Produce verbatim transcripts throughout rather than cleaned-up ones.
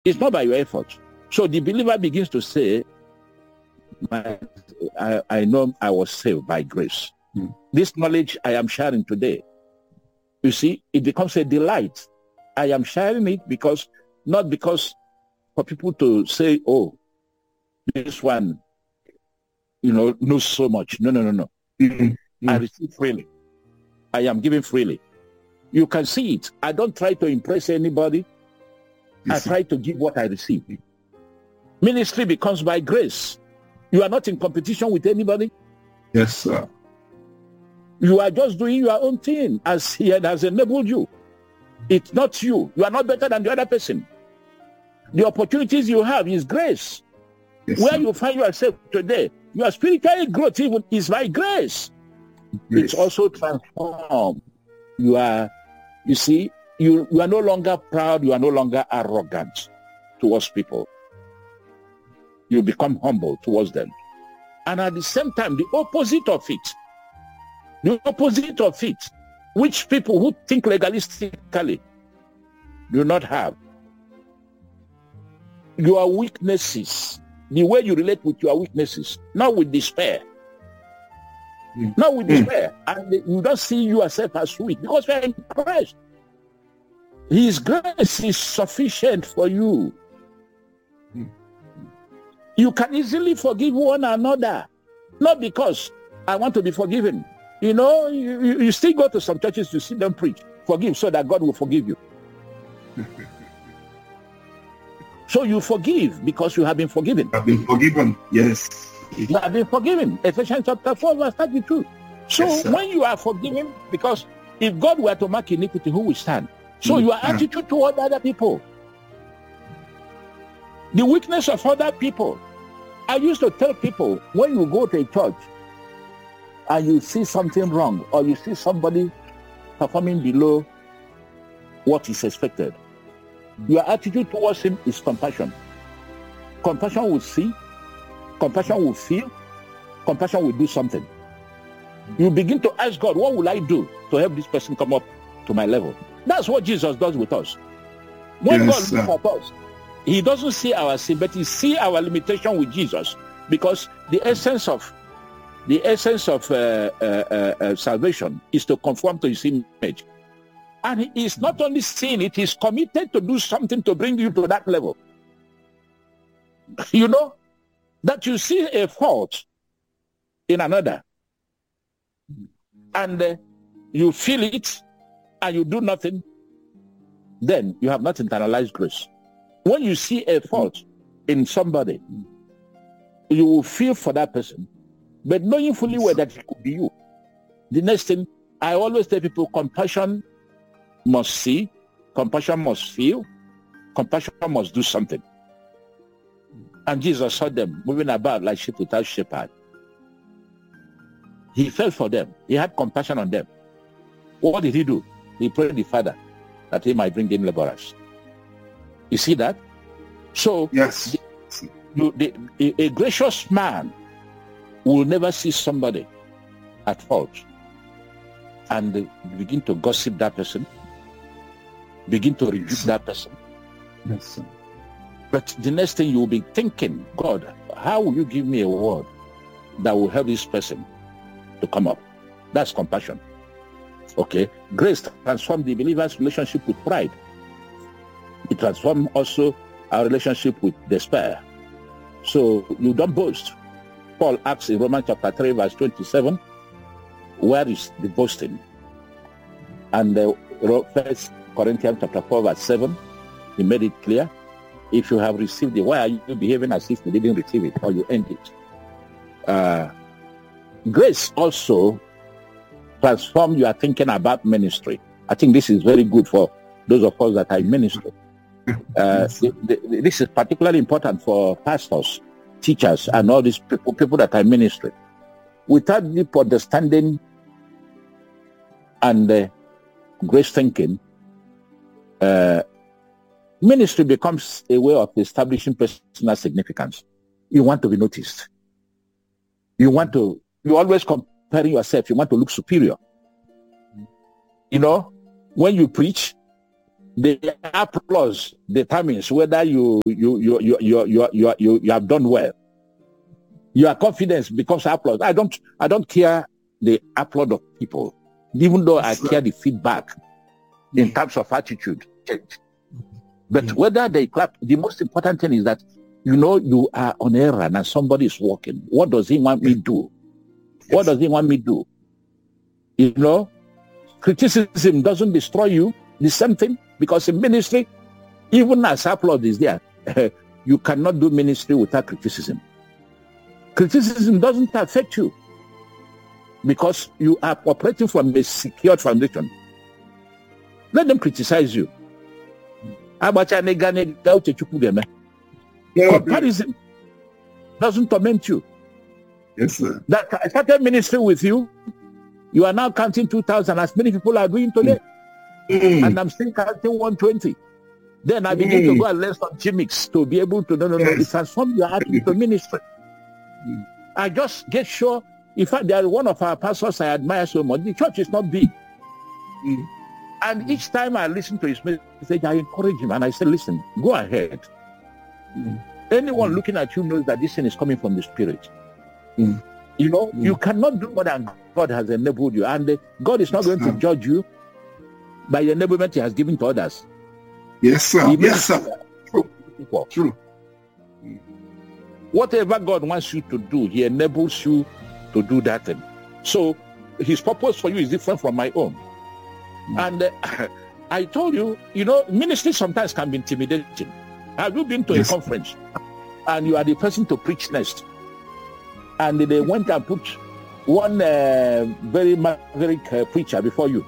It's not by your effort. So the believer begins to say, My, I, I know I was saved by grace. Mm. This knowledge I am sharing today, you see, it becomes a delight. I am sharing it because, not because for people to say, oh, this one, you know, knows so much. No, no, no, no. Mm-hmm. I receive freely. I am giving freely. You can see it. I don't try to impress anybody. Yes, I try to give what I receive. Ministry becomes by grace. You are not in competition with anybody. Yes, sir. You are just doing your own thing as he has enabled you. It's not you. You are not better than the other person. The opportunities you have is grace. Yes, Where sir. You find yourself today, your spiritual growth even is by grace. Yes. It's also transformed. You are, you see, you, you are no longer proud. You are no longer arrogant towards people. You become humble towards them. And at the same time, the opposite of it, the opposite of it, which people who think legalistically do not have, your weaknesses, the way you relate with your weaknesses, not with despair. Mm. Not with mm. despair. And you don't see yourself as weak because you are in Christ. His grace is sufficient for you. Mm. You can easily forgive one another. Not because I want to be forgiven. You know, you, you still go to some churches to see them preach. Forgive so that God will forgive you. So you forgive because you have been forgiven. Have been forgiven, yes. You have been forgiven. Ephesians chapter four, verse thirty-two. So yes, when you are forgiven, because if God were to mark iniquity, who will stand? So mm. your attitude toward other people, the weakness of other people. I used to tell people, when you go to a church and you see something wrong, or you see somebody performing below what is expected, your attitude towards him is compassion. Compassion will see, compassion will feel, compassion will do something. You begin to ask God, what will I do to help this person come up to my level? That's what Jesus does with us. When yes, God looks at us, he doesn't see our sin, but he sees our limitation with Jesus, because the essence of the essence of uh, uh, uh, uh, salvation is to conform to his image. And he is not only seeing it, he's committed to do something to bring you to that level. You know, that you see a fault in another, and uh, you feel it, and you do nothing, then you have not internalized grace. When you see a fault in somebody, you will feel for that person, but knowing fully well that it could be you. The next thing, I always tell people, compassion must see, compassion must feel, compassion must do something. And Jesus saw them moving about like sheep without shepherd. He felt for them. He had compassion on them. What did he do? He prayed the Father that he might bring in laborers. You see that? So, yes, the, you, the, a, a gracious man will never see somebody at fault and begin to gossip that person, begin to rebuke yes, that person. Yes, sir. But the next thing you will be thinking, God, how will you give me a word that will help this person to come up? That's compassion. Okay? Grace transforms the believer's relationship with pride. It transforms also our relationship with despair. So you don't boast. Paul asks in Romans chapter three, verse twenty-seven, where is the boasting? And uh, First Corinthians chapter four, verse seven, he made it clear. If you have received it, why are you behaving as if you didn't receive it or you earned it? Uh, grace also transforms your thinking about ministry. I think this is very good for those of us that are in ministry. Uh, the, the, this is particularly important for pastors, teachers, and all these people, people that are in ministry. Without deep understanding and uh, grace thinking, uh, ministry becomes a way of establishing personal significance. You want to be noticed. You want to, you always comparing yourself. You want to look superior. You know, when you preach, the applause determines whether you you you you you you you, you, you have done well. Your confidence becomes applause. I don't I don't care the applaud of people, even though I care the feedback in terms of attitude. But whether they clap, the most important thing is that you know you are on errand and somebody is walking. What does he want me to do? What does he want me to do? You know, criticism doesn't destroy you. The same thing, because in ministry, even as applaud is there, you cannot do ministry without criticism. Criticism doesn't affect you because you are operating from a secured foundation. Let them criticize you. Comparison doesn't torment you. Yes, sir. That I started ministry with you. You are now counting two thousand, as many people are doing today. Mm. And I'm still counting one hundred twenty. Then I begin mm. to go and learn some gimmicks to be able to, no, no, no, yes. transform your heart into ministry. Mm. I just get sure. In fact, there is one of our pastors I admire so much. The church is not big. Mm. And each time I listen to his message, I encourage him and I say, listen, go ahead. Mm. Anyone mm. looking at you knows that this thing is coming from the Spirit. Mm. You know, mm. you cannot do more than God has enabled you. And uh, God is not going to judge you by the enablement he has given to others. Yes, sir. He yes, sir. True. True. Whatever God wants you to do, he enables you to do that thing. So his purpose for you is different from my own. Mm. And uh, I told you, you know, ministry sometimes can be intimidating. Have you been to yes. a conference and you are the person to preach next? And they went and put one uh, very maverick uh, preacher before you.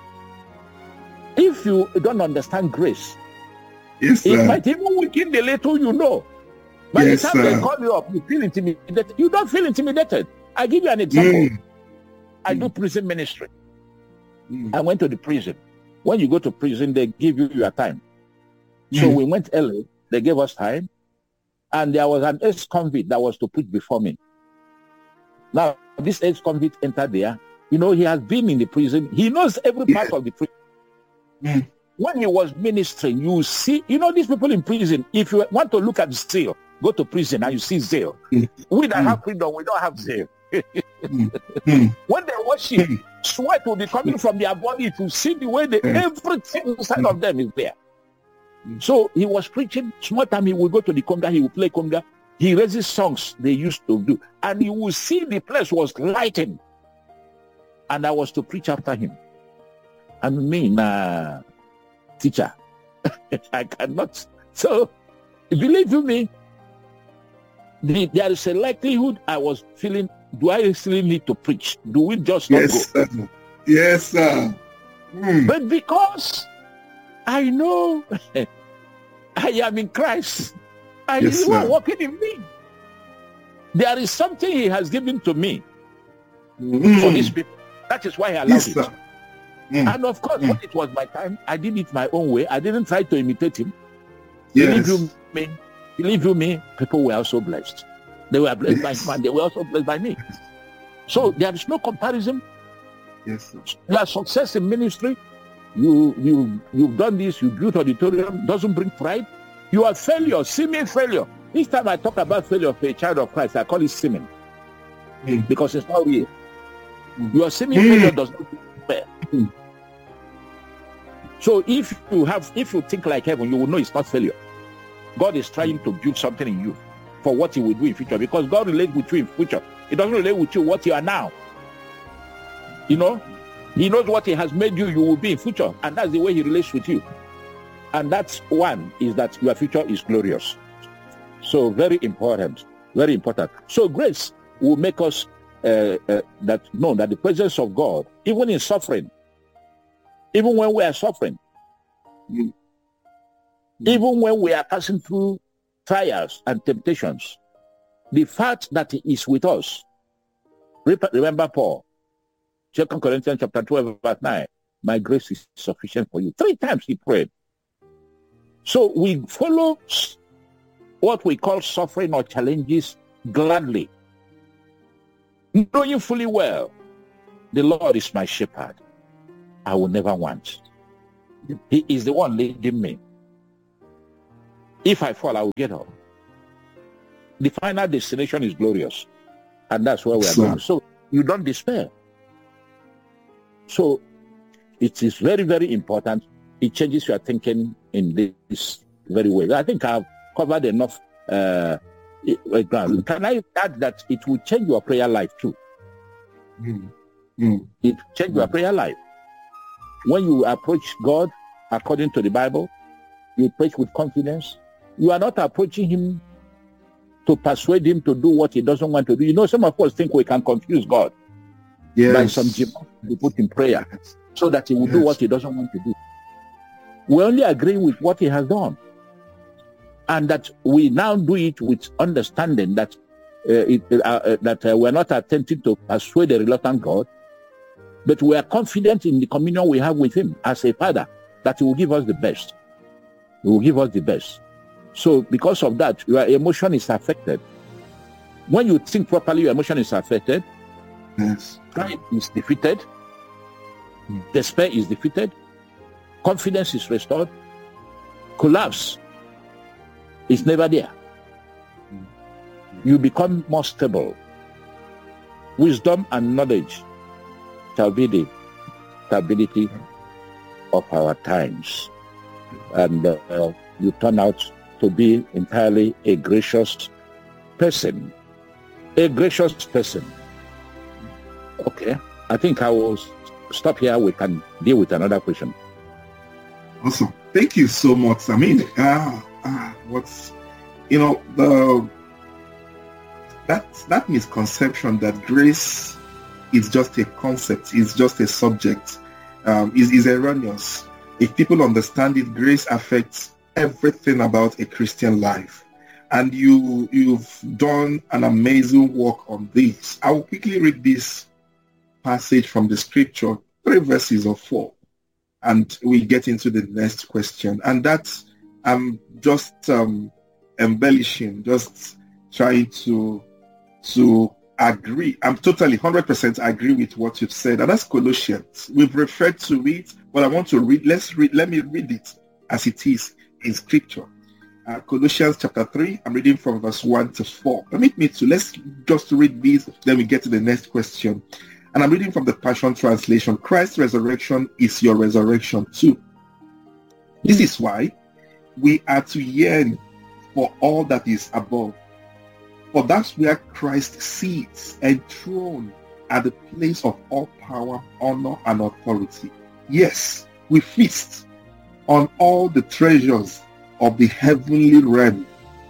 If you don't understand grace, yes, it sir. might even weaken the little you know. By yes, the time sir. they call you up, you feel intimidated. You don't feel intimidated. I give you an example. Mm. I mm. do prison ministry. Mm. I went to the prison. When you go to prison, they give you your time. Mm. So we went early. They gave us time. And there was an ex-convict that was to preach before me. Now, this ex-convict entered there. You know, he has been in the prison. He knows every part yeah. of the prison. Mm. When he was ministering, you see, you know, these people in prison, if you want to look at zeal, go to prison and you see zeal. Mm. We that mm. have freedom, we don't have zeal. mm. When they worship, mm. sweat will be coming from their body to see the way they, mm. everything inside mm. of them is there. Mm. So he was preaching. Small time he will go to the conga, he will play conga. He raises songs they used to do. And you will see the place was lightened. And I was to preach after him. And me, nah, teacher, I cannot. So, believe you me, the, there is a likelihood I was feeling, do I still need to preach? Do we just not yes, go? Sir. Yes, sir. Mm. But because I know I am in Christ, I yes, you are working in me. There is something he has given to me mm. for these people. That is why I allowed yes, it. Sir. Mm. And of course, mm. when it was my time, I did it my own way. I didn't try to imitate him. Yes. Believe you me, believe you me, people were also blessed. They were blessed yes. by him, and they were also blessed by me. So there is no comparison. Yes, sir. Your success in ministry, you you you've done this, you built auditorium, doesn't bring pride. You are failure, seeming failure. Each time I talk about failure for a child of Christ, I call it seeming. Mm. Because it's not real. Mm. Your seeming mm. failure does not fair. Mm. So if you have, if you think like heaven, you will know it's not failure. God is trying to build something in you for what he will do in future, because God relates with you in future. He doesn't relate with you what you are now. You know, he knows what he has made you, you will be in future. And that's the way he relates with you. And that's one, is that your future is glorious. So very important, very important. So grace will make us uh, uh, that know that the presence of God, even in suffering, even when we are suffering, mm. even when we are passing through trials and temptations, the fact that he is with us. Remember Paul, Second Corinthians chapter twelve, verse nine, my grace is sufficient for you. Three times he prayed. So we follow what we call suffering or challenges gladly, knowing fully well, the Lord is my shepherd. I will never want. He is the one leading me. If I fall, I will get up. The final destination is glorious. And that's where we are Sir. going. So you don't despair. So it is very, very important. It changes your thinking in this very way. I think I've covered enough uh, ground. Can I add that it will change your prayer life too? Mm. Mm. It will change your prayer life. When you approach God according to the Bible, you approach with confidence. You are not approaching him to persuade him to do what he doesn't want to do. You know, some of us think we can confuse God Yes. by some demand we put in prayer so that he will do Yes. what he doesn't want to do. We only agree with what he has done. And that we now do it with understanding that uh, it, uh, uh, that uh, we're not attempting to persuade a reluctant God, but we are confident in the communion we have with him as a father, that he will give us the best. He will give us the best. So because of that, your emotion is affected. When you think properly, your emotion is affected. Yes. Pride is defeated. Despair is defeated. Confidence is restored. Collapse is never there. You become more stable. Wisdom and knowledge shall be the stability of our times. And uh, you turn out to be entirely a gracious person. A gracious person. Okay. I think I will stop here. We can deal with another question. Awesome. Thank you so much. I mean, uh, uh, what's, you know, the that that misconception that grace is just a concept, is just a subject, um, is, is erroneous. If people understand it, grace affects everything about a Christian life. And you, you've done an amazing work on this. I will quickly read this passage from the scripture, three verses or four, and we get into the next question. And that's, I'm just um, embellishing, just trying to, to agree. I'm totally one hundred percent agree with what you've said. And that's Colossians. We've referred to it, but I want to read, let's read, let me read it as it is in scripture. Uh, Colossians chapter three, I'm reading from verse one to four. Permit me to, let's just read this, then we get to the next question. And I'm reading from the Passion Translation. Christ's resurrection is your resurrection too. This is why we are to yearn for all that is above. For that's where Christ sits enthroned at the place of all power, honor, and authority. Yes, we feast on all the treasures of the heavenly realm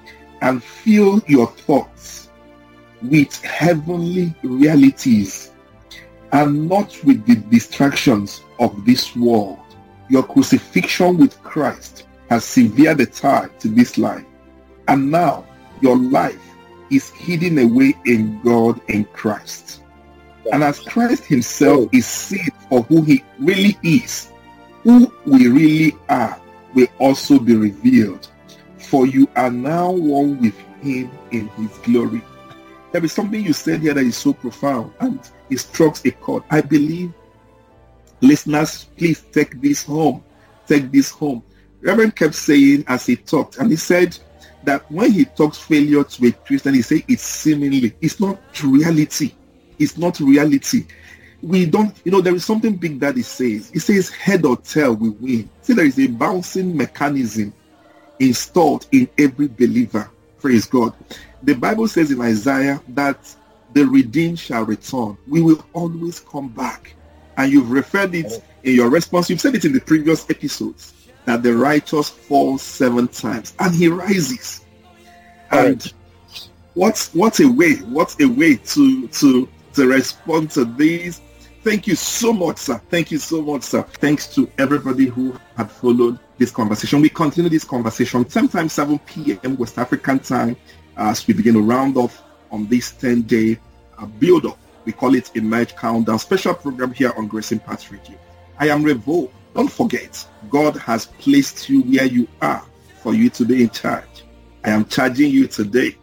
and fill your thoughts with heavenly realities and not with the distractions of this world. Your crucifixion with Christ has severed the tie to this life, and now your life is hidden away in God in Christ. And as Christ himself is seen for who he really is, who we really are will also be revealed. For you are now one with him in his glory. There is something you said here that is so profound, and it strikes a chord. I believe, listeners, please take this home. Take this home. Reverend kept saying as he talked, and he said that when he talks failure to a Christian, he said it's seemingly, it's not reality. It's not reality. We don't, you know, there is something Big Daddy says. He says head or tail, we win. See, there is a bouncing mechanism installed in every believer. Praise God. The Bible says in Isaiah that the redeemed shall return. We will always come back. And you've referred it in your response. You've said it in the previous episodes that the righteous falls seven times and he rises. And right. what's what a way, what a way to to to respond to these. Thank you so much, sir. Thank you so much, sir. Thanks to everybody who had followed this conversation. We continue this conversation sometime seven p.m. West African time as we begin to round off on this ten-day uh, build-up. We call it Emerge Countdown, special program here on Grace Impact Radio. I am Revo. Don't forget, God has placed you where you are for you to be in charge. I am charging you today.